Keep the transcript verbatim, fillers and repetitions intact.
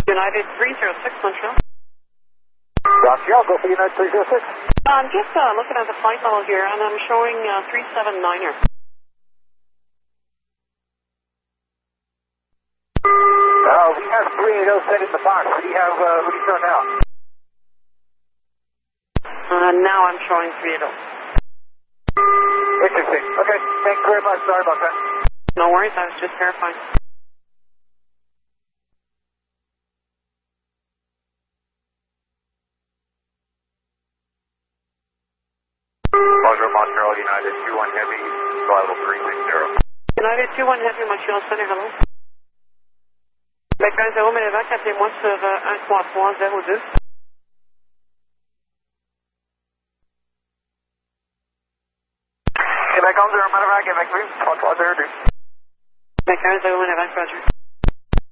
United three zero six, Montreal. Roger, I'll go for United three zero six. I'm just uh, looking at the flight level here, and I'm showing uh, three seven niner. Uh, we have three eighty set in the box. Who do you have, uh, who do you show now? Uh, now I'm showing three eighty. Interesting. Okay, thanks very much. Sorry about that. No worries, I was just verifying. Roger, Montreal, United two one Heavy, level three six zero. United two one Heavy, Montreal Center, hello. Québec zéro, Ménévac, appelez-moi sur euh, un trois trois zéro deux. Québec un zéro, Ménévac, Québec three, trois trois zéro deux. Québec zéro, Ménévac, Roger.